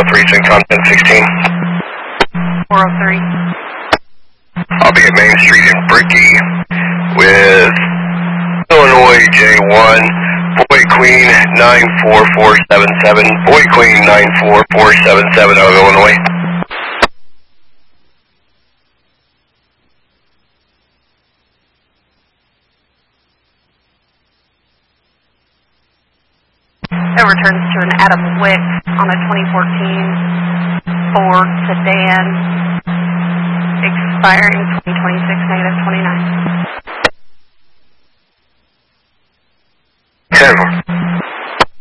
403, same content 16. 403. I'll be at Main Street in Brickey with Illinois J1, Boy Queen 94477, Boy Queen 94477 out of Illinois. It returns to an Adam Wick on a 2014 Ford sedan, expiring 2026, -29. 10-4.